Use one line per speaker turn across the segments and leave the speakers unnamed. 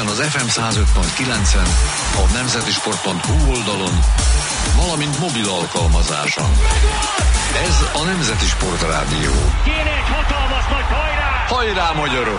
Ezen az FM 105.9-en, a nemzetisport.hu oldalon, valamint mobil alkalmazáson. Ez a Nemzeti Sport Rádió.
Kéne egy hatalmas nagy hajrá!
Hajrá, magyarok!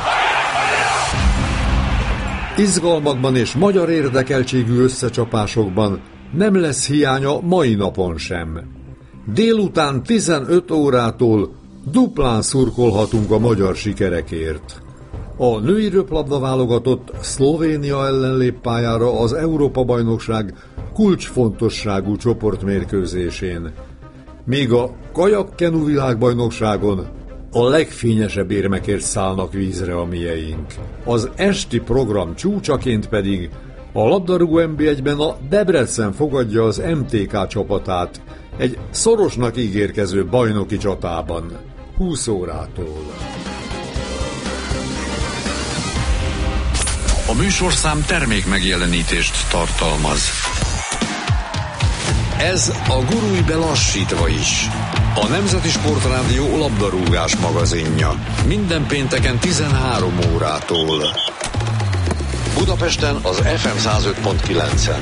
Izgalmakban és magyar érdekeltségű összecsapásokban nem lesz hiánya mai napon sem. Délután 15 órától duplán szurkolhatunk a magyar sikerekért. A női röplabda válogatott Szlovénia ellen lép pályára az Európa-bajnokság kulcsfontosságú csoportmérkőzésén. Míg a kajak-kenu világbajnokságon a legfényesebb érmekért szállnak vízre a mieink. Az esti program csúcsaként pedig a labdarúgó NB1-ben a Debrecen fogadja az MTK csapatát egy szorosnak ígérkező bajnoki csatában 20 órától.
A műsorszám termék megjelenítést tartalmaz. Ez a Gurulj be lassítva is. A Nemzeti Sport Rádió labdarúgás magazinja. Minden pénteken 13 órától. Budapesten az FM 105.9-en.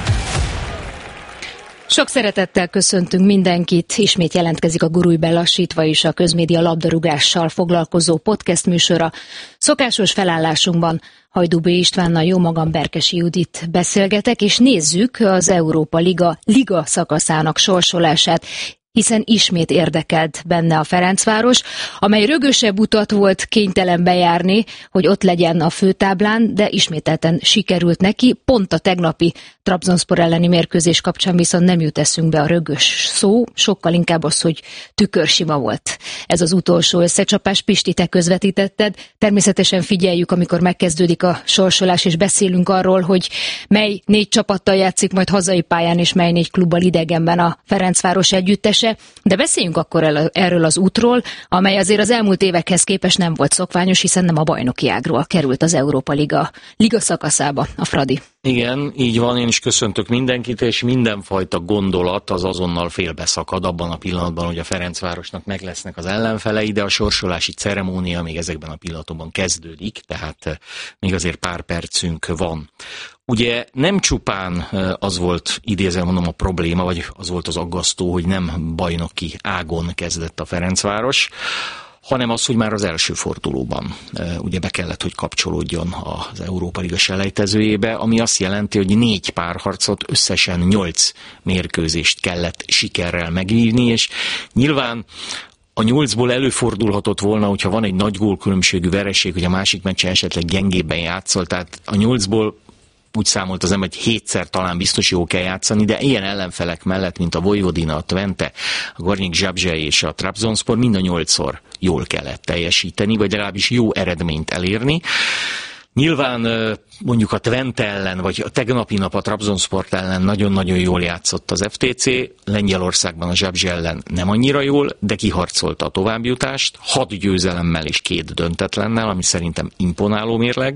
Sok szeretettel köszöntünk mindenkit, ismét jelentkezik a Gurulj be lassítva is, a közmédia labdarúgással foglalkozó podcast műsora. Szokásos felállásunkban Hajdú B. Istvánnal, jó magam Berkesi Judit beszélgetek, és nézzük az Európa Liga szakaszának sorsolását, hiszen ismét érdekelt benne a Ferencváros, amely rögösebb utat volt kénytelen bejárni, hogy ott legyen a főtáblán, de ismételten sikerült neki. Pont a tegnapi Trabzonspor elleni mérkőzés kapcsán viszont nem jut eszünkbe a rögös szó, sokkal inkább az, hogy tükörsima volt. Ez az utolsó összecsapás. Pisti, te közvetítetted. Természetesen figyeljük, amikor megkezdődik a sorsolás, és beszélünk arról, hogy mely 4 csapattal játszik majd hazai pályán, és mely 4 klubbal idegenben a Ferencváros együttese. De beszéljünk akkor erről az útról, amely azért az elmúlt évekhez képest nem volt szokványos, hiszen nem a bajnoki ágról került az Európa Liga szakaszába a Fradi.
Igen, így van, én is köszöntök mindenkit, és mindenfajta gondolat az azonnal félbeszakad abban a pillanatban, hogy a Ferencvárosnak meg lesznek az ellenfelei, de a sorsolási ceremónia még ezekben a pillanatokban kezdődik, tehát még azért pár percünk van. Ugye nem csupán az volt, idézem mondom, a probléma, vagy az volt az aggasztó, hogy nem bajnoki ágon kezdett a Ferencváros, hanem az, hogy már az első fordulóban ugye be kellett, hogy kapcsolódjon az Európa Liga selejtezőjébe, ami azt jelenti, hogy 4 párharcot, összesen 8 mérkőzést kellett sikerrel megvívni, és nyilván a 8-ból előfordulhatott volna, hogyha van egy nagy gólkülönbségű vereség, hogy a másik meccsen esetleg gyengébben játszol, tehát a 8-ból úgy számolt az ember, hogy 7-szer talán biztos jól kell játszani, de ilyen ellenfelek mellett, mint a Vojvodina, a Twente, a Gornik Zabrze és a Trabzonspor, mind a 8-szor jól kellett teljesíteni, vagy legalábbis jó eredményt elérni. Nyilván mondjuk a Twente ellen, vagy a tegnapi nap a Trabzonsport ellen nagyon-nagyon jól játszott az FTC, Lengyelországban a Zabrze ellen nem annyira jól, de kiharcolta a továbbjutást, 6 győzelemmel és 2 döntetlennel, ami szerintem imponáló mérleg.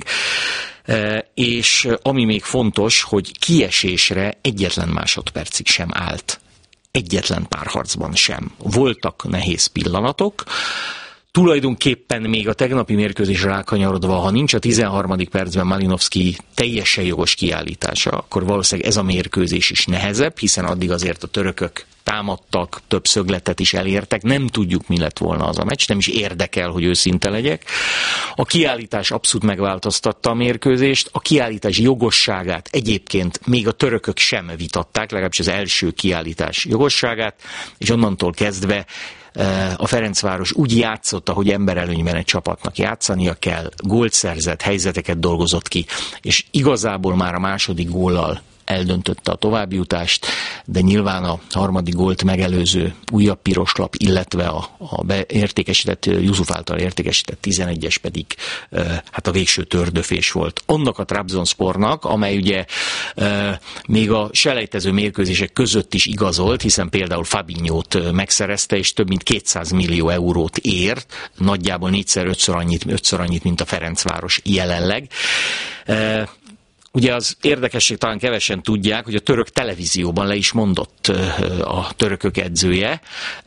És ami még fontos, hogy kiesésre egyetlen másodpercig sem állt. Egyetlen párharcban sem. Voltak nehéz pillanatok. Tulajdonképpen még a tegnapi mérkőzésre rákanyarodva, ha nincs a 13. percben Malinovszky teljesen jogos kiállítása, akkor valószínűleg ez a mérkőzés is nehezebb, hiszen addig azért a törökök támadtak, több szögletet is elértek, nem tudjuk, mi lett volna az a meccs, nem is érdekel, hogy őszinte legyek. A kiállítás abszolút megváltoztatta a mérkőzést, a kiállítás jogosságát egyébként még a törökök sem vitatták, legalábbis az első kiállítás jogosságát, és onnantól kezdve a Ferencváros úgy játszott, ahogy emberelőnyben egy csapatnak játszania kell, gólt szerzett, helyzeteket dolgozott ki, és igazából már a második góllal eldöntötte a továbbjutást, de nyilván a harmadik gólt megelőző újabb piroslap, illetve a beértékesített, Yusuf által értékesített 11-es pedig hát a végső tördöfés volt. Annak a Trabzonspornak, amely ugye még a selejtező mérkőzések között is igazolt, hiszen például Fabinhót megszerezte, és több mint 200 millió eurót ér, nagyjából 4-5-ször annyit, mint a Ferencváros jelenleg. Ugye az érdekesség, talán kevesen tudják, hogy a török televízióban le is mondott a törökök edzője.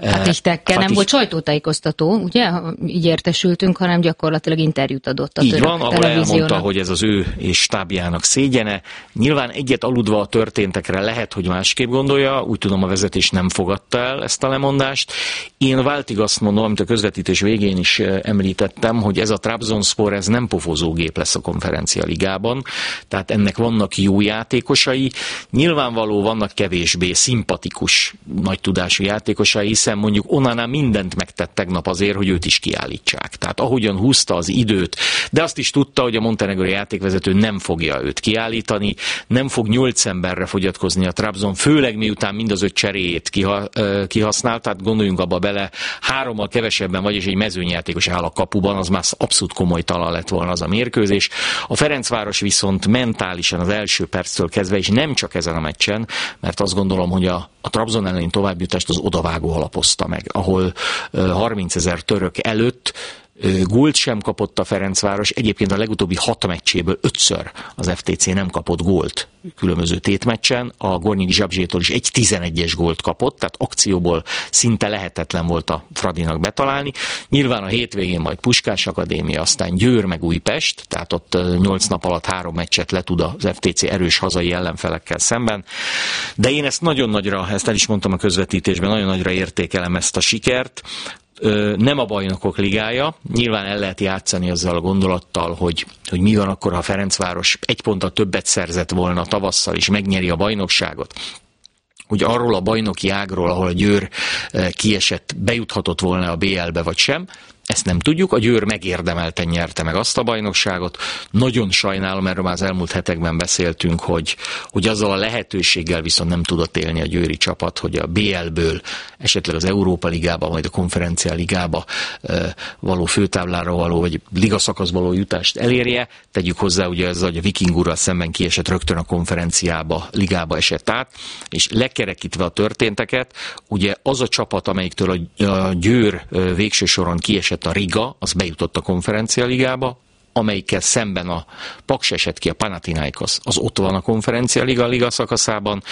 Fatih nem volt sajtótájékoztató, ugye? Így értesültünk, hanem gyakorlatilag interjút adott a török televíziónak. Így van, ahol elmondta, hogy ez az ő és stábjának szégyene. Nyilván egyet aludva a történtekre lehet, hogy másképp gondolja, úgy tudom, a vezetés nem fogadta el ezt a lemondást. Én váltig azt mondom, amit a közvetítés végén is említettem, hogy ez a Trabzonspor, ez nem pofozógép lesz a Konferencia Ligában, tehát ennek vannak jó játékosai, nyilvánvaló vannak kevésbé szimpatikus, nagy tudású játékosai, hiszen mondjuk Onana mindent megtett tegnap azért, hogy őt is kiállítsák. Tehát ahogyan húzta az időt, de azt is tudta, hogy a montenegrói játékvezető nem fogja őt kiállítani, nem fog 8 emberre fogyatkozni a Trabzon, főleg miután mind az 5 cseréjét kihasznált, tehát gondoljunk abba bele, 3-mal kevesebben, vagyis egy mezőnyjátékos áll a kapuban, az már abszolút komoly talán lett volna az a mérkőzés. A Ferencváros viszont mentálisan az első perctől kezdve, és nem csak ezen a meccsen, mert azt gondolom, hogy a Trabzon elleni továbbjutást az odavágó alapozta meg, ahol 30 000 török előtt gólt sem kapott a Ferencváros, egyébként a legutóbbi 6 meccséből 5-ször az FTC nem kapott gólt különböző tétmeccsen, a Gornyi Zsabzsétól is egy 11-es gólt kapott, tehát akcióból szinte lehetetlen volt a Fradinak betalálni. Nyilván a hétvégén majd Puskás Akadémia, aztán Győr meg Újpest, tehát ott 8 nap alatt 3 meccset letud az FTC erős hazai ellenfelekkel szemben. De én ezt nagyon nagyra, ezt el is mondtam a közvetítésben, nagyon nagyra értékelem ezt a sikert. Nem a Bajnokok Ligája, nyilván el lehet játszani azzal a gondolattal, hogy mi van akkor, ha a Ferencváros 1 ponttal többet szerzett volna tavasszal, és megnyeri a bajnokságot, hogy arról a bajnoki ágról, ahol a Győr kiesett, bejuthatott volna a BL-be vagy sem. Ezt nem tudjuk, a Győr megérdemelten nyerte meg azt a bajnokságot. Nagyon sajnálom, erről már az elmúlt hetekben beszéltünk, hogy azzal a lehetőséggel viszont nem tudott élni a győri csapat, hogy a BL-ből esetleg az Európa Ligába, majd a Konferencia Ligába való főtáblára való, vagy ligaszakaszba való jutást elérje. Tegyük hozzá, ugye ez, hogy a Viking úrral szemben kiesett, rögtön a Konferenciába, Ligába esett át, és lekerekítve a történteket, ugye az a csapat, amelyiktől a Győr végső soron kiesett, a Riga, az bejutott a Konferencia Ligába, amelyikkel szemben a Paks esett ki, a Panathinaikos, az ott van a Konferencia Liga szakaszában,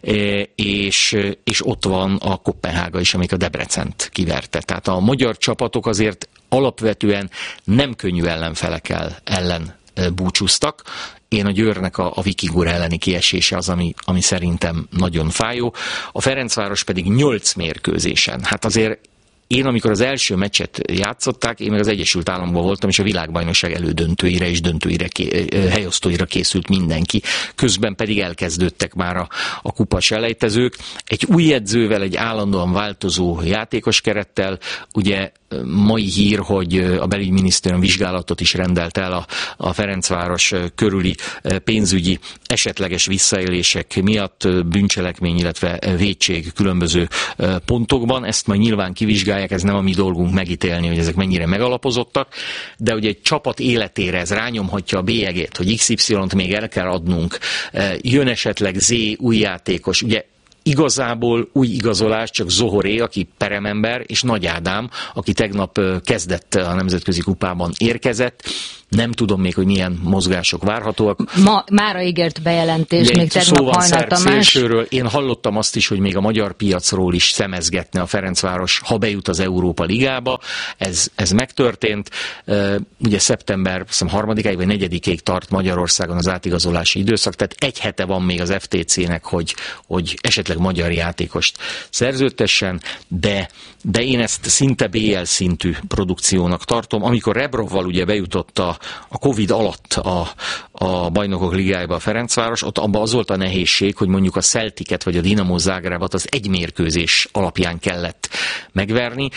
és ott van a Koppenhága is, amelyik a Debrecent kiverte. Tehát a magyar csapatok azért alapvetően nem könnyű ellenfelek ellen búcsúztak. Én a Győrnek a Viking úr elleni kiesése az, ami szerintem nagyon fájó. A Ferencváros pedig 8 mérkőzésen. Hát azért én, amikor az első meccset játszották, én meg az Egyesült Államokban voltam, és a világbajnokság elődöntőire és helyosztóira készült mindenki. Közben pedig elkezdődtek már a kupa selejtezők. Egy új edzővel, egy állandóan változó játékos kerettel, ugye mai hír, hogy a belügyminisztérium vizsgálatot is rendelt el a Ferencváros körüli pénzügyi esetleges visszaélések miatt, bűncselekmény, illetve vétség különböző pontokban. Ezt majd nyilván kivizsgálják, ez nem a mi dolgunk megítélni, hogy ezek mennyire megalapozottak, de ugye egy csapat életére ez rányomhatja a bélyegét, hogy XY-t még el kell adnunk, jön esetleg Z új játékos, ugye igazából új igazolás csak Zohoré, aki peremember, és Nagy Ádám, aki tegnap kezdett a Nemzetközi Kupában érkezett. Nem tudom még, hogy milyen mozgások várhatóak. Mára ígért bejelentés, még tegnap Hajnal Tamás.
Én hallottam azt is, hogy még a magyar piacról is szemezgetne a Ferencváros, ha bejut az Európa Ligába. Ez megtörtént. Ugye szeptember 3-ig vagy 4-ig tart Magyarországon az átigazolási időszak, tehát 1 hete van még az FTC-nek, hogy esetleg magyar játékost szerződtessen, de én ezt szinte BL szintű produkciónak tartom. Amikor Rebrovval ugye bejutott a Covid alatt a Bajnokok Ligájába a Ferencváros, ott abban az volt a nehézség, hogy mondjuk a Celticet vagy a Dinamo Zágrábot az 1 mérkőzés alapján kellett megverni.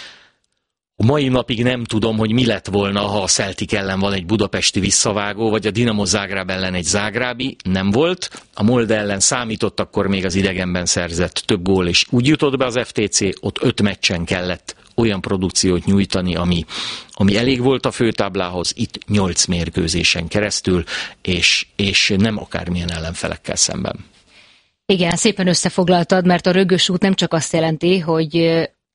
A mai napig nem tudom, hogy mi lett volna, ha a Celtic ellen van egy budapesti visszavágó, vagy a Dinamo Zágráb ellen egy zágrábi, nem volt. A Molde ellen számított, akkor még az idegenben szerzett több gól, és úgy jutott be az FTC, ott 5 meccsen kellett olyan produkciót nyújtani, ami elég volt a főtáblához, itt 8 mérkőzésen keresztül, és nem akármilyen ellenfelekkel szemben.
Igen, szépen összefoglaltad, mert a rögös út nem csak azt jelenti, hogy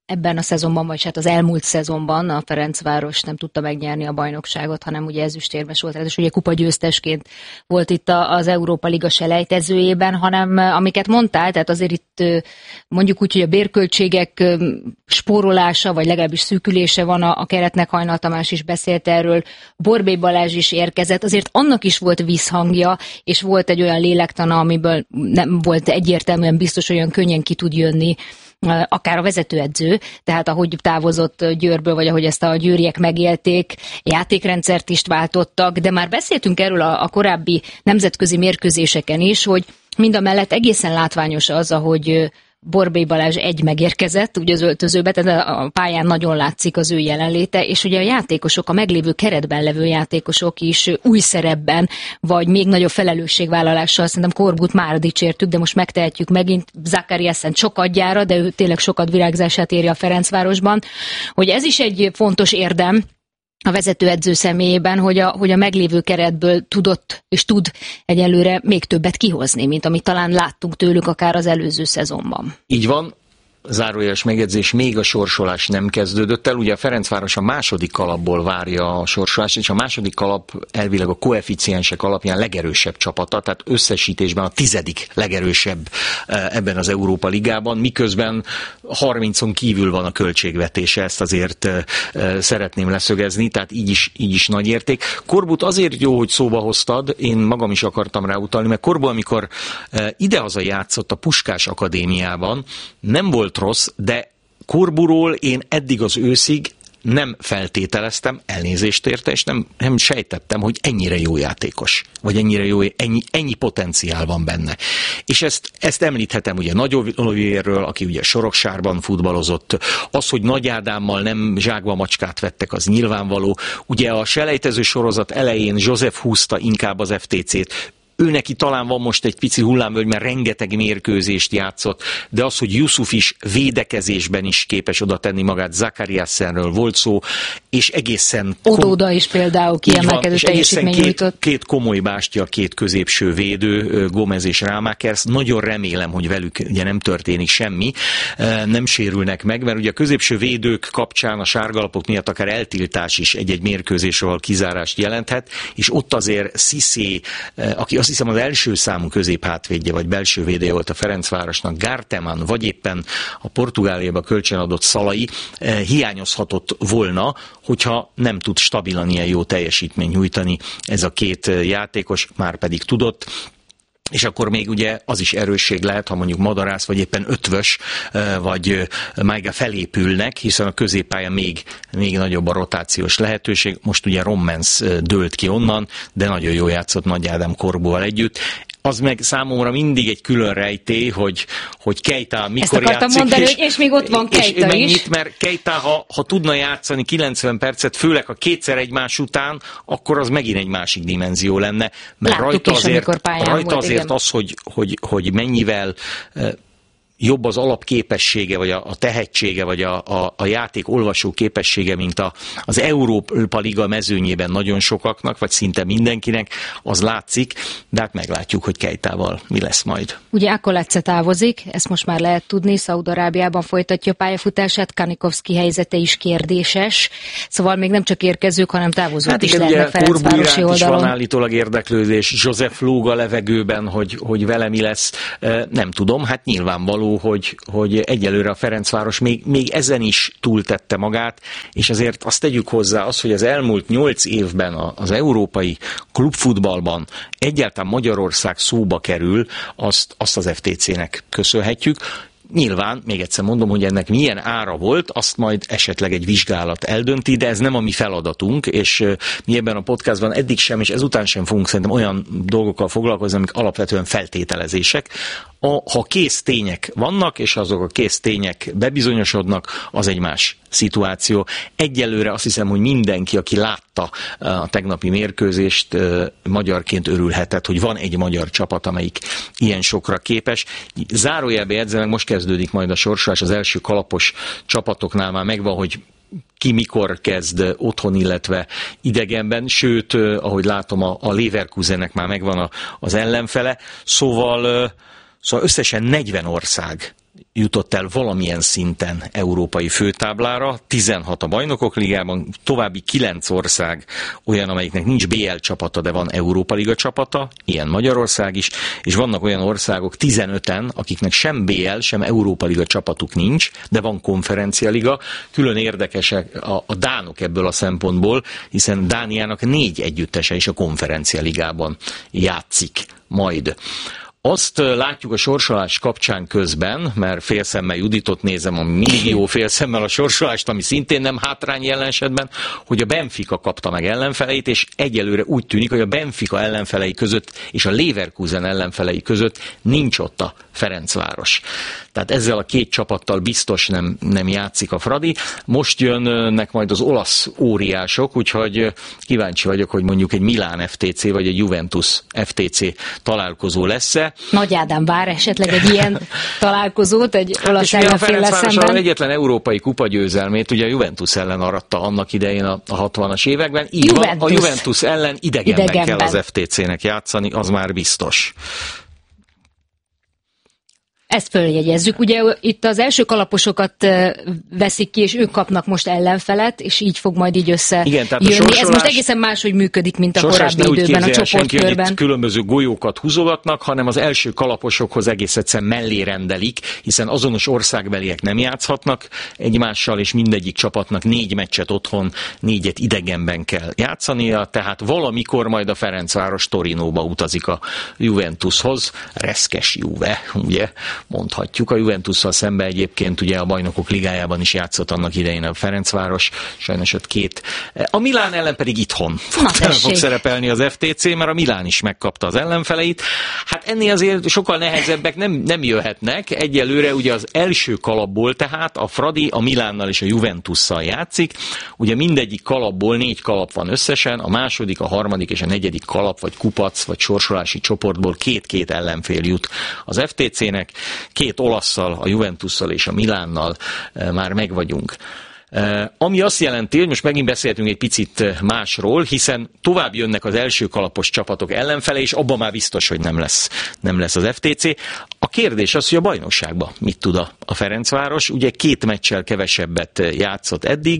ebben a szezonban, vagy hát az elmúlt szezonban a Ferencváros nem tudta megnyerni a bajnokságot, hanem ugye ezüstérmes volt, és ugye kupagyőztesként volt itt az Európa Liga selejtezőjében, hanem amiket mondtál, tehát azért itt mondjuk úgy, hogy a bérköltségek spórolása, vagy legalábbis szűkülése van a keretnek, Hajnal Tamás is beszélt erről, Borbély Balázs is érkezett, azért annak is volt vízhangja, és volt egy olyan lélektana, amiből nem volt egyértelműen biztos, olyan könnyen ki tud jönni akár a vezetőedző, tehát ahogy távozott Győrből, vagy ahogy ezt a győriek megélték, játékrendszert is váltottak, de már beszéltünk erről a korábbi nemzetközi mérkőzéseken is, hogy mindamellett egészen látványos az, ahogy Borbély Balázs megérkezett, ugye az öltözőbe, tehát a pályán nagyon látszik az ő jelenléte, és ugye a játékosok, a meglévő keretben levő játékosok is új szerepben, vagy még nagyobb felelősségvállalással, szerintem Korbut már dicsértük, de most megtehetjük megint, Zakariasen sokadjára, de ő tényleg sokat virágzását éri a Ferencvárosban, hogy ez is egy fontos érdem a vezetőedző személyében, hogy a meglévő keretből tudott és tud egyelőre még többet kihozni, mint amit talán láttunk tőlük akár az előző szezonban.
Így van. Zárójeles megjegyzés, még a sorsolás nem kezdődött el. Ugye a Ferencváros a második kalapból várja a sorsolást, és a második kalap elvileg a koeficiensek alapján legerősebb csapata, tehát összesítésben a 10. legerősebb ebben az Európa Ligában, miközben 30-on kívül van a költségvetése, ezt azért szeretném leszögezni, tehát így is nagy érték. Korbut azért jó, hogy szóba hoztad, én magam is akartam rá utalni, mert Korbu, amikor idehaza játszott a Puskás Akadémiában, nem volt rossz, de Korburól én eddig az őszig nem feltételeztem, elnézést érte, és nem sejtettem, hogy ennyire jó játékos, vagy ennyire jó, ennyi potenciál van benne. És ezt említhetem ugye Nagy Olivérről, aki ugye Soroksárban futballozott, az, hogy Nagy Ádámmal nem zsákba macskát vettek, az nyilvánvaló. Ugye a selejtező sorozat elején József húzta inkább az FTC-t, ő neki talán van most egy pici hullámvölgy, mert rengeteg mérkőzést játszott, de az, hogy Yusuf is védekezésben is képes oda tenni magát, Zakariasenről volt szó, és egészen...
Odóda is például kiemelkedő teljesítmény nyújtott.
Két komoly bástya, két középső védő, Gomez és Rámákers. Nagyon remélem, hogy velük ugye nem történik semmi, nem sérülnek meg, mert ugye a középső védők kapcsán a sárgalapok miatt akár eltiltás is egy-egy mérkőzésről kizárást jelenthet, és ott azért Cissé, aki azt hiszem az első számú középhátvédje, vagy belső védője volt a Ferencvárosnak, Garteman, vagy éppen a Portugáliába kölcsönadott Szalai hiányozhatott volna, hogyha nem tud stabilan ilyen jó teljesítményt nyújtani ez a két játékos, már pedig tudott. És akkor még ugye az is erősség lehet, ha mondjuk Madarász, vagy éppen Ötvös, vagy Májga felépülnek, hiszen a középpálya még nagyobb a rotációs lehetőség. Most ugye Rommens dőlt ki onnan, de nagyon jól játszott Nagy Ádám Korbuval együtt. Az meg számomra mindig egy külön rejtély, hogy Keita mikor játszik. Ezt akartam
mondani, és még ott van Keita is.
Mert Keita, ha tudna játszani 90 percet, főleg a kétszer egymás után, akkor az megint egy másik dimenzió lenne. Mert rajta azért az, hogy mennyivel jobb az alapképessége, vagy a tehetsége, vagy a játék olvasó képessége, mint az Európa Liga mezőnyében nagyon sokaknak, vagy szinte mindenkinek, az látszik, de hát meglátjuk, hogy Keitával mi lesz majd.
Ugye Akoladze távozik, ezt most már lehet tudni, Szaúd-Arábiában folytatja pályafutását, Kanikovszki helyzete is kérdéses, szóval még nem csak érkezők, hanem távozók is lehetnek Ferencvárosi oldalon.
Is van állítólag érdeklődés, József lóg a levegőben, hogy vele mi lesz, nem tudom, hát nyilvánvaló, hogy egyelőre a Ferencváros még ezen is túltette magát, és azért azt tegyük hozzá, hogy az elmúlt 8 évben az európai klubfutballban egyáltalán Magyarország szóba kerül, azt az FTC-nek köszönhetjük. Nyilván, még egyszer mondom, hogy ennek milyen ára volt, azt majd esetleg egy vizsgálat eldönti, de ez nem a mi feladatunk, és mi ebben a podcastban eddig sem, és ezután sem fogunk szerintem olyan dolgokkal foglalkozni, amik alapvetően feltételezések. Ha kész tények vannak, és azok a kész tények bebizonyosodnak, az egy más szituáció. Egyelőre azt hiszem, hogy mindenki, aki látta a tegnapi mérkőzést, magyarként örülhetett, hogy van egy magyar csapat, amelyik ilyen sokra képes. Zárójelbe jegyzem, meg most kezdődik majd a sorsolás, az első kalapos csapatoknál már megvan, hogy ki mikor kezd otthon, illetve idegenben, sőt, ahogy látom, a Leverkusennek már megvan az ellenfele, szóval összesen 40 ország jutott el valamilyen szinten európai főtáblára, 16 a Bajnokok Ligában, további 9 ország olyan, amelyiknek nincs BL csapata, de van Európa Liga csapata, ilyen Magyarország is, és vannak olyan országok 15-en, akiknek sem BL, sem Európa Liga csapatuk nincs, de van konferencialiga. Külön érdekesek a dánok ebből a szempontból, hiszen Dániának 4 együttese is a konferencialigában játszik majd. Azt látjuk a sorsolás kapcsán közben, mert félszemmel Juditot nézem, ami mindig jó félszemmel a sorsolást, ami szintén nem hátrány jelen esetben, hogy a Benfica kapta meg ellenfeleit, és egyelőre úgy tűnik, hogy a Benfica ellenfelei között és a Leverkusen ellenfelei között nincs ott a Ferencváros. Tehát ezzel a 2 csapattal biztos nem játszik a Fradi. Most jönnek majd az olasz óriások, úgyhogy kíváncsi vagyok, hogy mondjuk egy Milán FTC vagy egy Juventus FTC találkozó lesz-e.
Nagy Ádám vár esetleg egy ilyen találkozót, egy olasz ellenféllel szemben.
Egyetlen európai kupagyőzelmét ugye a Juventus ellen aratta annak idején a 60-as években. Így van, a Juventus ellen idegenben kell az FTC-nek játszani, az már biztos.
Ezt följegyezzük. Ugye itt az első kalaposokat veszik ki, és ők kapnak most ellenfelet, és így fog majd így összejönni. Ez most egészen máshogy működik, mint a korábbi időben a csoportkörben.
Különböző golyókat húzogatnak, hanem az első kalaposokhoz egész egyszerűen mellé rendelik, hiszen azonos országbeliek nem játszhatnak egymással, és mindegyik csapatnak 4 meccset otthon, 4-et idegenben kell játszania, tehát valamikor majd a Ferencváros Torinóba utazik a Juventushoz, reszkes Juve, ugye? Mondhatjuk. A Juventusszal szemben egyébként ugye a Bajnokok Ligájában is játszott annak idején a Ferencváros, sajnos ott 2. A Milán ellen pedig itthon fog szerepelni az FTC, mert a Milán is megkapta az ellenfeleit. Hát ennél azért sokkal nehezebbek nem jöhetnek. Egyelőre ugye az első kalapból tehát a Fradi, a Milánnal és a Juventusszal játszik. Ugye mindegyik kalapból 4 kalap van összesen, a második, a harmadik és a negyedik kalap, vagy kupac, vagy sorsolási csoportból 2 ellenfél jut az FTC-nek. 2 olasszal, a Juventusszal és a Milánnal már megvagyunk. Ami azt jelenti, hogy most megint beszéltünk egy picit másról, hiszen tovább jönnek az első kalapos csapatok ellenfele, és abban már biztos, hogy nem lesz az FTC. A kérdés az, hogy a bajnokságban mit tud a Ferencváros. Ugye 2 meccsel kevesebbet játszott eddig,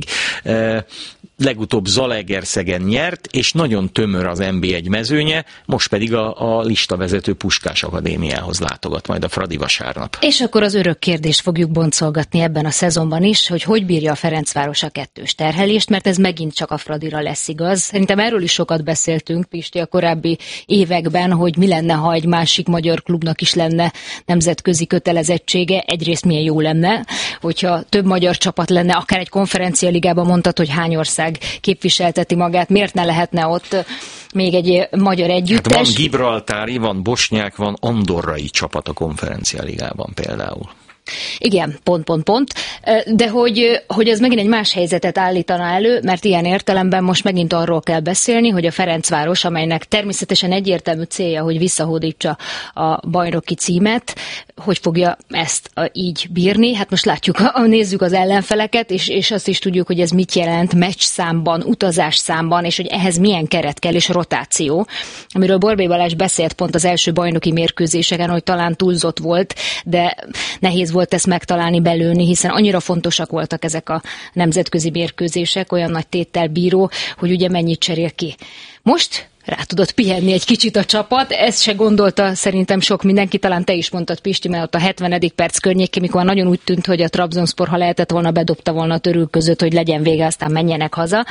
legutóbb Zalaegerszegen nyert, és nagyon tömör az NB1 mezőnye, most pedig a listavezető Puskás Akadémiához látogat majd a Fradi vasárnap.
És akkor az örök kérdést fogjuk boncolgatni ebben a szezonban is, hogy bírja a Ferencváros a 2-s terhelést, mert ez megint csak a Fradira lesz igaz. Szerintem erről is sokat beszéltünk, Pisti, a korábbi években, hogy mi lenne, ha egy másik magyar klubnak is lenne nemzetközi kötelezettsége. Egyrészt milyen jó lenne, hogyha több magyar csapat lenne, akár egy konferencialigában mondtad, hogy hány ország képviselteti magát, miért ne lehetne ott még egy magyar együttes?
Hát van gibraltári, van bosnyák, van andorrai csapat a konferencialigában például.
Igen, pont. De hogy ez megint egy más helyzetet állítana elő, mert ilyen értelemben most megint arról kell beszélni, hogy a Ferencváros, amelynek természetesen egyértelmű célja, hogy visszahódítsa a bajnoki címet, hogy fogja ezt így bírni. Hát most látjuk, nézzük az ellenfeleket, és azt is tudjuk, hogy ez mit jelent meccsszámban, utazásszámban, és hogy ehhez milyen keret kell, és rotáció, amiről Borbély Balázs beszélt pont az első bajnoki mérkőzéseken, hogy talán túlzott volt, de nehéz volt ezt megtalálni, belőni, hiszen annyira fontosak voltak ezek a nemzetközi mérkőzések, olyan nagy téttel bíró, hogy ugye mennyit cserél ki. Most rá tudott pihenni egy kicsit a csapat, ezt se gondolta szerintem sok mindenki, talán te is mondtad, Pisti, mert ott a 70. perc környékén, mikor nagyon úgy tűnt, hogy a Trabzonspor, ha lehetett volna, bedobta volna a törül között, hogy legyen vége, aztán menjenek haza.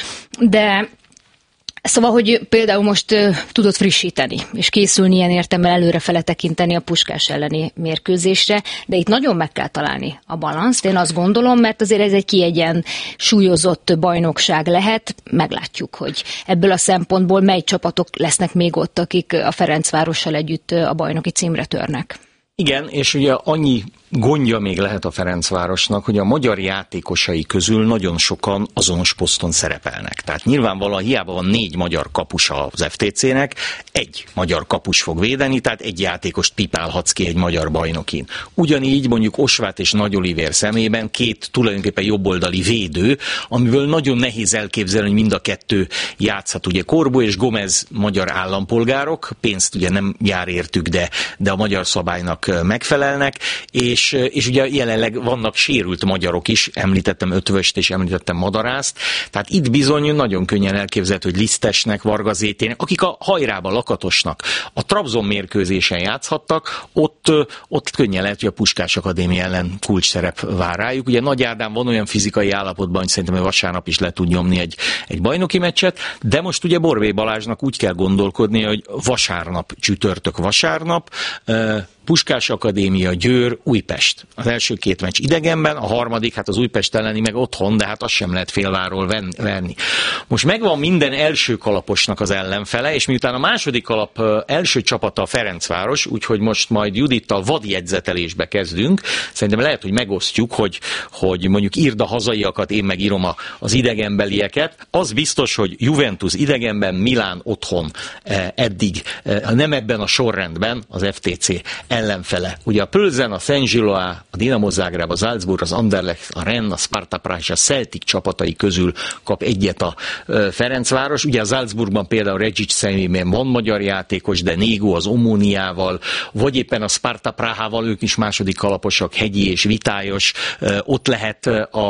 De szóval, hogy például most tudod frissíteni, és készülni ilyen értelemben előrefele tekinteni a Puskás elleni mérkőzésre, de itt nagyon meg kell találni a balanszt, én azt gondolom, mert azért ez egy kiegyensúlyozott bajnokság lehet, meglátjuk, hogy ebből a szempontból mely csapatok lesznek még ott, akik a Ferencvárossal együtt a bajnoki címre törnek.
Igen, és ugye annyi gondja még lehet a Ferencvárosnak, hogy a magyar játékosai közül nagyon sokan azonos poszton szerepelnek. Tehát nyilvánvalóan hiába van 4 magyar kapus az FTC-nek, 1 magyar kapus fog védeni, tehát 1 játékost pipálhatsz ki egy magyar bajnokin. Ugyanígy mondjuk Osvát és Nagy Olivér szemében 2 tulajdonképpen jobboldali védő, amiből nagyon nehéz elképzelni, hogy mind a 2 játszhat. Ugye Corbo és Gomez magyar állampolgárok, pénzt ugye nem jár értük, de a magyar szabálynak megfelelnek, és és ugye jelenleg vannak sérült magyarok is, említettem Ötvöst és említettem Madarást, tehát itt bizony nagyon könnyen elképzelhető, hogy Lisztesnek, Varga Zétének, akik a Hajrában, Lakatosnak a Trabzon mérkőzésen játszhattak, ott könnyen lehet, hogy a Puskás Akadémia ellen kulcsszerep vár rájuk. Ugye Nagy Ádám van olyan fizikai állapotban, hogy szerintem vasárnap is le tud nyomni egy bajnoki meccset, de most ugye Borbély Balázsnak úgy kell gondolkodnia, hogy vasárnap, csütörtök vasárnap, Puskás Akadémia, Győr, Újpest. Az első 2 meccs idegenben, a harmadik, hát az Újpest elleni meg otthon, de hát azt sem lehet félváról venni. Most megvan minden első kalaposnak az ellenfele, és miután a második kalap első csapata a Ferencváros, úgyhogy most majd Judittal vadjegyzetelésbe kezdünk, szerintem lehet, hogy megosztjuk, hogy mondjuk írd a hazaiakat, én meg írom az idegenbelieket. Az biztos, hogy Juventus idegenben, Milán otthon eddig, nem ebben a sorrendben az FTC ellenfele. Ugye a Plzen, a Saint-Gilloise, a Dinamo Zágráb, a Salzburg, az Anderlecht, a Rennes, a Sparta Praha és a Celtic csapatai közül kap egyet a Ferencváros. Ugye a Salzburgban például Regic személyében van magyar játékos, de Négó az Omóniával, vagy éppen a Sparta Prahával, ők is második kalaposak, Hegyi és Vitályos, ott lehet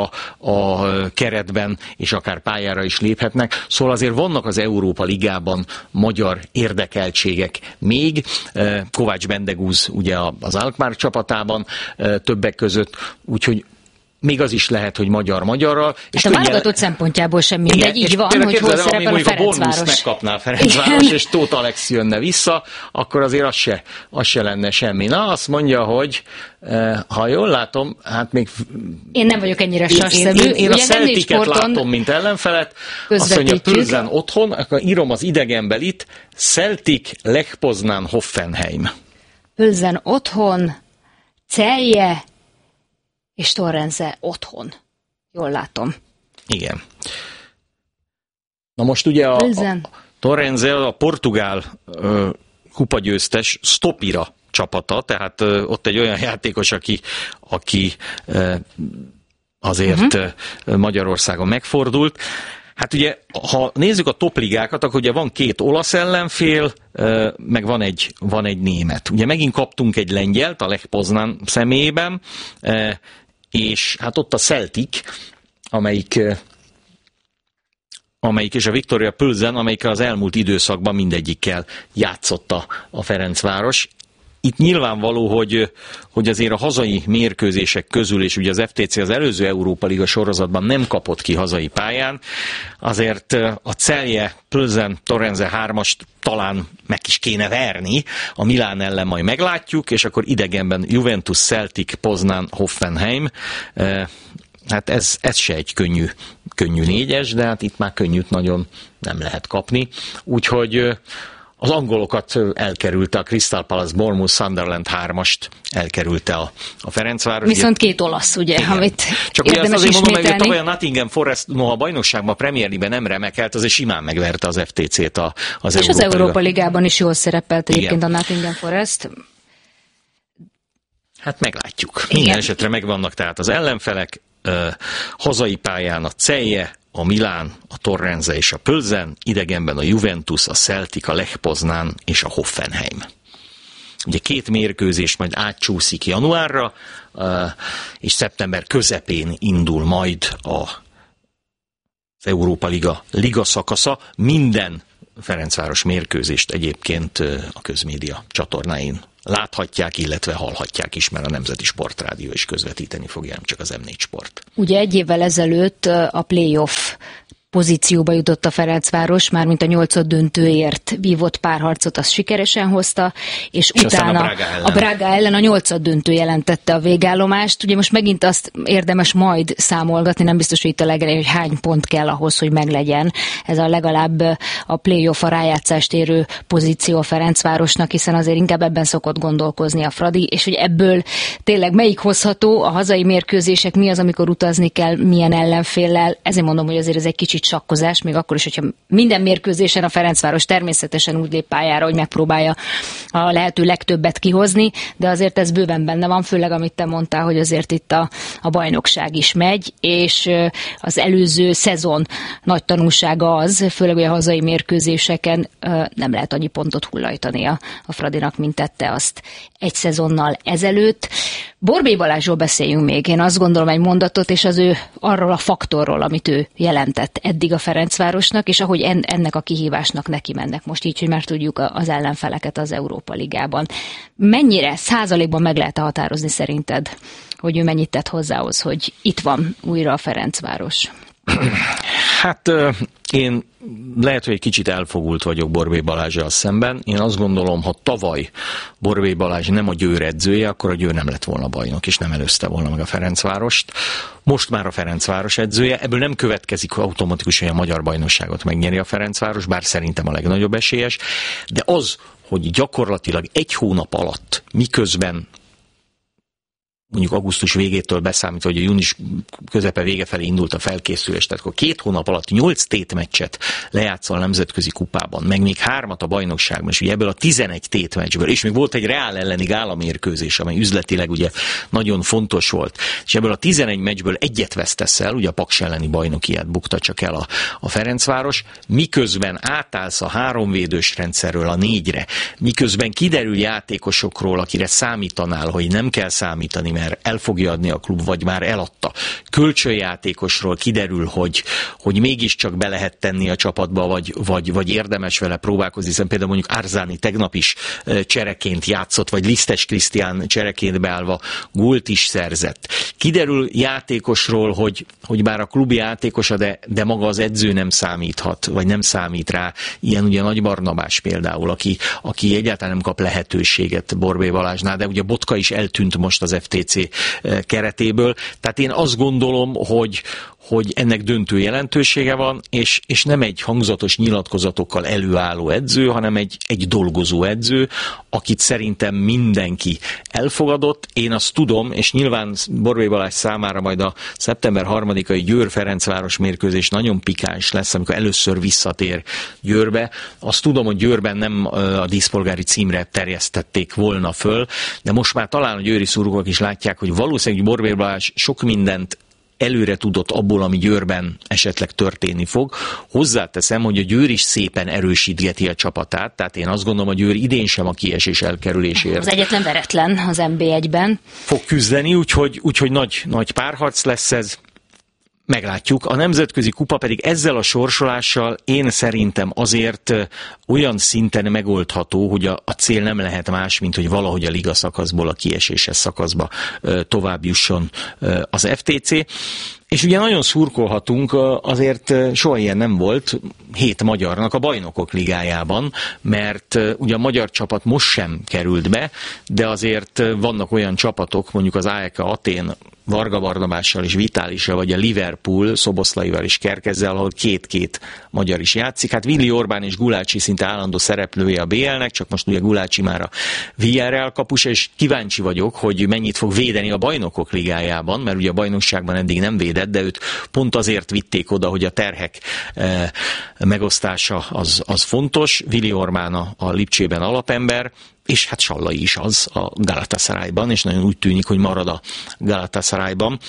a keretben, és akár pályára is léphetnek. Szóval azért vannak az Európa Ligában magyar érdekeltségek még. Kovács Bendegúz ugye az Alkmaar csapatában többek között, úgyhogy még az is lehet, hogy magyar-magyarral.
És hát a válogatott szempontjából sem mindegy, így van, hogy hol szerepel a Ferencváros.
Ha megkapná a Ferencváros, és Tóth Alex jönne vissza, akkor azért az se lenne semmi. Na, azt mondja, hogy ha jól látom, hát még...
Én nem vagyok ennyire sasszemű.
Én a Celticet látom, mint ellenfelet. Azt mondja, Plzen otthon, akkor írom az idegenbelit, Celtic, Lech Poznan, Hoffenheim.
Plzen otthon, Celje és Torrenze otthon. Jól látom.
Igen. Na most ugye a Torrenze a portugál kupagyőztes Stopira csapata, tehát ott egy olyan játékos, aki azért Magyarországon megfordult. Hát ugye, ha nézzük a topligákat, akkor ugye van 2 olasz ellenfél, meg van egy német. Ugye megint kaptunk egy lengyelt, a Lech Poznan személyében, és hát ott a Celtic, amelyik és a Viktoria Plzen, amelyikkel az elmúlt időszakban mindegyikkel játszott a Ferencváros. Itt nyilvánvaló, hogy azért a hazai mérkőzések közül, és ugye az FTC az előző Európa Liga sorozatban nem kapott ki hazai pályán, azért a Celje, Plzen, Torrenze 3-ast talán meg is kéne verni, a Milán ellen majd meglátjuk, és akkor idegenben Juventus, Celtic, Poznan, Hoffenheim. Hát ez se egy könnyű 4-es, de hát itt már könnyűt nagyon nem lehet kapni. Úgyhogy az angolokat elkerülte a Crystal Palace, Bournemouth, Sunderland 3-ast elkerülte a Ferencváros.
Viszont 2 olasz, ugye, igen. Amit
csak ugye azt azért mondom, hogy tavaly a Nottingham Forest, noha a bajnokságban, a Premier League-ben nem remekelt, azért simán megverte az FTC-t az
és az Európa Ligában is jól szerepelt egyébként a Nottingham Forest.
Hát meglátjuk. Minden esetre megvannak tehát az ellenfelek, hazai pályán a Celje, a Milán, a Torrenze és a Plzen, idegenben a Juventus, a Celtic, a Lech Poznan és a Hoffenheim. Ugye 2 mérkőzés majd átcsúszik januárra, és szeptember közepén indul majd az Európa Liga szakasza. Minden Ferencváros mérkőzést egyébként a közmédia csatornáin láthatják, illetve hallhatják is, mert a Nemzeti Sportrádió is közvetíteni fogja, nem csak az M4 Sport.
Ugye 1 évvel ezelőtt a playoff pozícióba jutott a Ferencváros, mármint a 8. döntőért vívott párharcot, azt sikeresen hozta, és utána a Braga ellen a 8. döntő jelentette a végállomást. Ugye most megint azt érdemes majd számolgatni, nem biztos, hogy itt a legelején, hogy hány pont kell ahhoz, hogy meglegyen ez a legalább a playoff, a rájátszást érő pozíció a Ferencvárosnak, hiszen azért inkább ebben szokott gondolkozni a Fradi, és hogy ebből tényleg melyik hozható, a hazai mérkőzések, mi az, amikor utazni kell, milyen ellenféllel, ezért mondom, hogy azért ez egy kicsit kicsit sakkozás, még akkor is, hogyha minden mérkőzésen a Ferencváros természetesen úgy lép pályára, hogy megpróbálja a lehető legtöbbet kihozni, de azért ez bőven benne van, főleg amit te mondtál, hogy azért itt a bajnokság is megy, és az előző szezon nagy tanulsága az, főleg a hazai mérkőzéseken nem lehet annyi pontot hullajtani a Fradinak, mint tette azt egy szezonnal ezelőtt. Borbély Balázsról beszéljünk még. Én azt gondolom egy mondatot, és az ő arról a faktorról, amit ő jelentett eddig a Ferencvárosnak, és ahogy ennek a kihívásnak neki mennek most így, hogy már tudjuk az ellenfeleket az Európa Ligában. Mennyire százalékban meg lehet határozni szerinted, hogy ő mennyit tett hozzához, hogy itt van újra a Ferencváros?
Hát én lehet, hogy egy kicsit elfogult vagyok Borbély Balázsral szemben. Én azt gondolom, ha tavaly Borbély Balázs nem a Győr edzője, akkor a Győr nem lett volna bajnok, és nem előzte volna meg a Ferencvárost. Most már a Ferencváros edzője. Ebből nem következik automatikusan, hogy a magyar bajnokságot megnyeri a Ferencváros, bár szerintem a legnagyobb esélyes. De az, hogy gyakorlatilag egy hónap alatt, miközben mondjuk augusztus végétől beszámítva, hogy a június közepe vége felé indult a felkészülés, tehát akkor 2 hónap alatt 8 tétmeccset lejátszol a nemzetközi kupában, meg még 3 a bajnokságban, és ugye ebből a 11 tétmeccsből, és még volt egy Reál elleni gálamérkőzés, amely üzletileg ugye nagyon fontos volt, és ebből a 11 meccsből egyet vesztesz el, ugye a Paks elleni bajnokiát bukta csak el a Ferencváros, miközben átállsz a 3 védős rendszerről a 4-re, miközben kiderül játékosokról, akire számítanál, hogy nem kell számítani, mert el fogja adni a klub, vagy már eladta. Kölcsönjátékosról kiderül, hogy mégiscsak be lehet tenni a csapatba, vagy érdemes vele próbálkozni, hiszen például mondjuk Arzáni tegnap is csereként játszott, vagy Lisztes Krisztián csereként beállva gólt is szerzett. Kiderül játékosról, hogy bár a klub játékosa, de maga az edző nem számíthat, vagy nem számít rá. Ilyen ugye Nagy Barnabás például, aki egyáltalán nem kap lehetőséget Borbély Balázsnál, de ugye Botka is eltűnt most az FTC keretéből. Tehát én azt gondolom, hogy ennek döntő jelentősége van, és nem egy hangzatos nyilatkozatokkal előálló edző, hanem egy dolgozó edző, akit szerintem mindenki elfogadott. Én azt tudom, és nyilván Borbély Balázs számára majd a szeptember 3-ai Győr-Ferencváros mérkőzés nagyon pikáns lesz, amikor először visszatér Győrbe. Azt tudom, hogy Győrben nem a díszpolgári címre terjesztették volna föl, de most már talán a győri szurkolók is látják, hogy valószínűleg Borbély Balázs sok mindent előre tudott abból, ami Győrben esetleg történni fog. Hozzáteszem, hogy a Győr is szépen erősítgeti a csapatát, tehát én azt gondolom, hogy Győr idén sem a kiesés elkerülésért.
Az egyetlen veretlen az NB1-ben.
Fog küzdeni, úgyhogy nagy párharc lesz ez. Meglátjuk. A nemzetközi kupa pedig ezzel a sorsolással én szerintem azért olyan szinten megoldható, hogy a cél nem lehet más, mint hogy valahogy a liga szakaszból a kieséses szakaszba tovább jusson az FTC. És ugye nagyon szurkolhatunk, azért soha ilyen nem volt 7 magyarnak a Bajnokok Ligájában, mert ugye a magyar csapat most sem került be, de azért vannak olyan csapatok, mondjuk az AEK Athén, Varga Barnabással és Vitálissal, vagy a Liverpool Szoboszlaival és Kerkezzel, ahol 2 magyar is játszik. Hát Willi Orbán és Gulácsi szinte állandó szereplője a BL-nek, csak most ugye Gulácsi már a Villarreal kapusa, és kíváncsi vagyok, hogy mennyit fog védeni a Bajnokok Ligájában, mert ugye a bajnokságban eddig nem védett, de őt pont azért vitték oda, hogy a terhek megosztása az fontos. Willi Orbán a Lipcsében alapember, és hát Sallai is az a Galatasarayban, és nagyon úgy tűnik, hogy marad a Galatasarayban.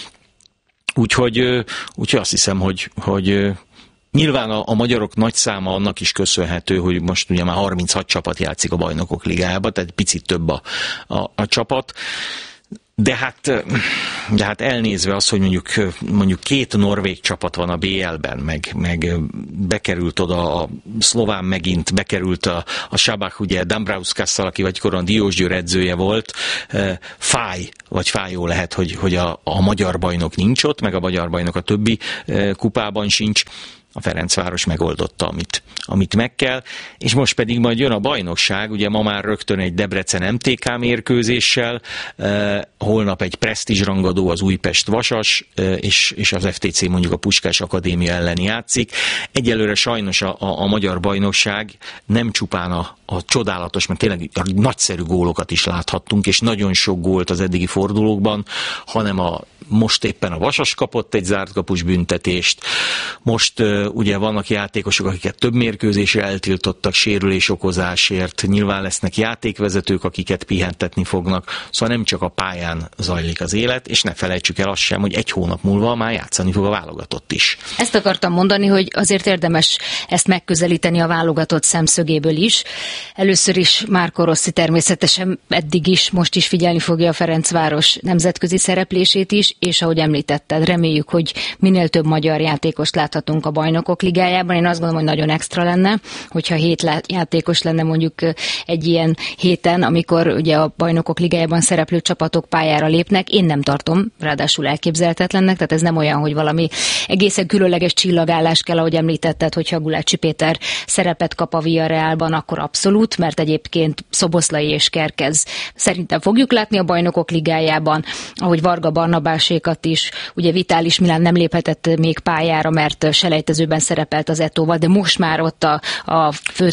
Úgyhogy azt hiszem, hogy nyilván a magyarok nagy száma annak is köszönhető, hogy most ugye már 36 csapat játszik a Bajnokok Ligájában, tehát picit több a csapat. De hát elnézve az, hogy mondjuk 2 norvég csapat van a BL-ben, meg bekerült oda a szlován, megint bekerült a Sabach, ugye Dambrauskasszal, aki vagykoron Diósgyőr edzője volt, fájó lehet, hogy a magyar bajnok nincs ott, meg a magyar bajnok a többi kupában sincs. A Ferencváros megoldotta, amit meg kell, és most pedig majd jön a bajnokság, ugye ma már rögtön egy Debrecen MTK mérkőzéssel, holnap egy presztízsrangadó az Újpest Vasas, és az FTC mondjuk a Puskás Akadémia ellen játszik. Egyelőre sajnos a magyar bajnokság nem csupán a csodálatos, mert tényleg nagyszerű gólokat is láthattunk, és nagyon sok gólt az eddigi fordulókban, hanem most éppen a Vasas kapott egy zárt kapus büntetést, most ugye vannak játékosok, akiket több mérkőzésre eltiltottak sérülés okozásért, nyilván lesznek játékvezetők, akiket pihentetni fognak, szóval nem csak a pályán zajlik az élet, és ne felejtsük el azt sem, hogy egy hónap múlva már játszani fog a válogatott is.
Ezt akartam mondani, hogy azért érdemes ezt megközelíteni a válogatott szemszögéből is. Először is Marco Rossi természetesen eddig is, most is figyelni fogja a Ferencváros nemzetközi szereplését is, és ahogy említetted, reméljük, hogy minél több magyar játékost láthatunk a Bajnokok Ligájában. Én azt gondolom, hogy nagyon extra lenne, hogyha 7 játékos lenne mondjuk egy ilyen héten, amikor ugye a Bajnokok Ligájában szereplő csapatok pályára lépnek. Én nem tartom, ráadásul elképzelhetetlennek, tehát ez nem olyan, hogy valami egészen különleges csillagállás kell, ahogy említetted, hogyha Gulácsi Péter szerepet kap a Villarrealban, akkor abszolút, mert egyébként Szoboszlai és Kerkez szerintem fogjuk látni a Bajnokok Ligájában, ahogy Varga Barnabásékat is, ugye Vitális Milán nem léphetett még pályára, mert selejtezőben szerepelt az Etóval, de most már ott a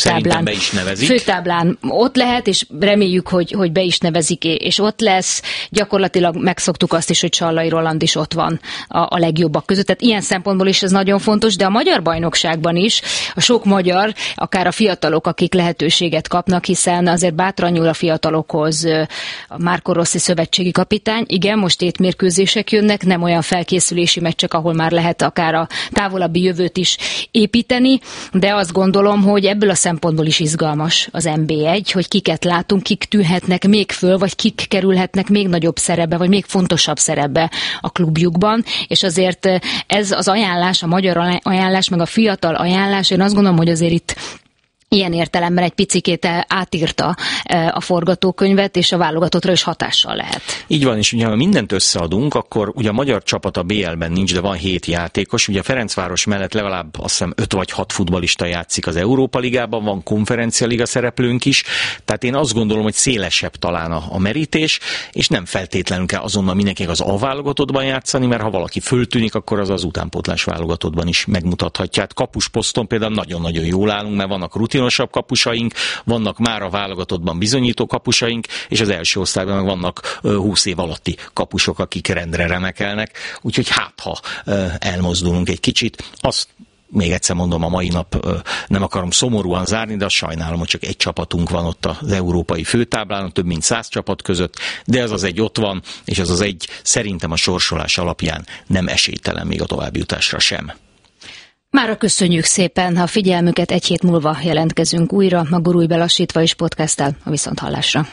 főtáblán ott lehet, és reméljük, hogy be is nevezik, és ott lesz. Gyakorlatilag megszoktuk azt is, hogy Sallai Roland is ott van a legjobbak között. Tehát ilyen szempontból is ez nagyon fontos, de a magyar bajnokságban is a sok magyar, akár a fiatalok, akik lehetőséget kapnak, hiszen azért bátran nyúl a fiatalokhoz a Marco Rossi szövetségi kapitány. Igen, most tétmérkőzések jönnek, nem olyan felkészülési meccsek, ahol már lehet akár a távolabbi jövőt is építeni, de azt gondolom, hogy ebből a szempontból is izgalmas az NB1, hogy kiket látunk, kik tűnhetnek még föl, vagy kik kerülhetnek még nagyobb szerepbe, vagy még fontosabb szerepbe a klubjukban, és azért ez az ajánlás, a magyar ajánlás, meg a fiatal ajánlás, én azt gondolom, hogy azért itt ilyen értelemben egy picikét átírta a forgatókönyvet, és a válogatottra is hatással lehet.
Így van, és ugye ha mindent összeadunk, akkor ugye a magyar csapat a BL-ben nincs, de van 7 játékos. Ugye a Ferencváros mellett legalább azt hiszem 5 vagy 6 futballista játszik az Európa Ligában, van konferencialiga szereplőnk is, tehát én azt gondolom, hogy szélesebb talán a merítés, és nem feltétlenül kell azonnal mindenkinek az A válogatottban játszani, mert ha valaki föltűnik, akkor az utánpótlás válogatottban is megmutathatja. Hát kapusposzton például nagyon-nagyon jól állunk, mert vannak rutinosabb kapusaink, vannak már a válogatottban bizonyító kapusaink, és az első osztályban meg vannak 20 év alatti kapusok, akik rendre remekelnek, úgyhogy ha elmozdulunk egy kicsit, azt még egyszer mondom, a mai nap nem akarom szomorúan zárni, de azt sajnálom, hogy csak egy csapatunk van ott az európai főtáblán, több mint 100 csapat között, de ez az egy ott van, és az az egy szerintem a sorsolás alapján nem esélytelen még a továbbjutásra sem.
Mára köszönjük szépen a figyelmüket, egy hét múlva jelentkezünk újra, a Gurulj Belassítva is podcasttel, a viszonthallásra.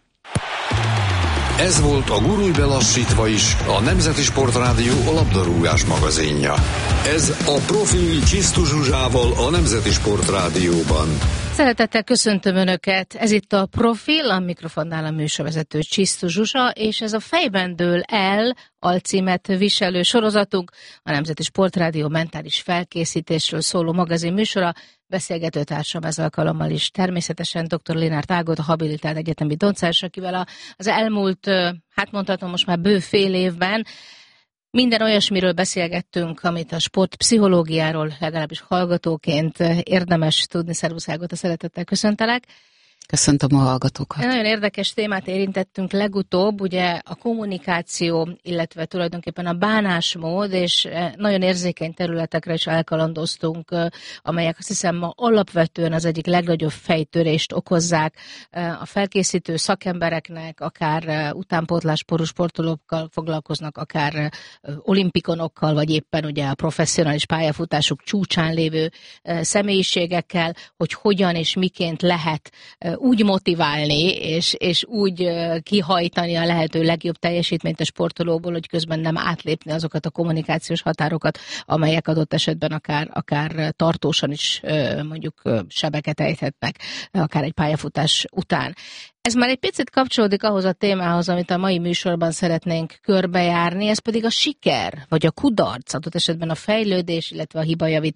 Ez volt a Gurulj Belassítva is, a Nemzeti Sportrádió a labdarúgás magazinja. Ez a Profil Csisztu Zsuzsával a Nemzeti Sportrádióban.
Szeretettel köszöntöm Önöket, ez itt a Profil, a mikrofonnál a műsorvezető Csisztu Zsuzsa, és ez a Fejben dől el alcímet viselő sorozatunk, a Nemzeti Sportrádió mentális felkészítésről szóló magazin műsora. Beszélgetőtársam ez alkalommal is természetesen dr. Lénárt Ágota, habilitált egyetemi docenc, akivel az elmúlt, hát mondhatom most már bő fél évben minden olyasmiről beszélgettünk, amit a sportpszichológiáról legalábbis hallgatóként érdemes tudni. Szervusz Ágota, szeretettel köszöntelek.
Köszöntöm a hallgatókat.
Nagyon érdekes témát érintettünk legutóbb, ugye a kommunikáció, illetve tulajdonképpen a bánásmód, és nagyon érzékeny területekre is elkalandoztunk, amelyek azt hiszem ma alapvetően az egyik legnagyobb fejtörést okozzák a felkészítő szakembereknek, akár utánpótlássporú sportolókkal foglalkoznak, akár olimpikonokkal, vagy éppen ugye a professzionális pályafutásuk csúcsán lévő személyiségekkel, hogy hogyan és miként lehet úgy motiválni, és úgy kihajtani a lehető legjobb teljesítményt a sportolóból, hogy közben nem átlépni azokat a kommunikációs határokat, amelyek adott esetben akár tartósan is mondjuk sebeket ejthetnek, akár egy pályafutás után. Ez már egy picit kapcsolódik ahhoz a témához, amit a mai műsorban szeretnénk körbejárni, ez pedig a siker, vagy a kudarc, adott esetben a fejlődés, illetve a hibajavítás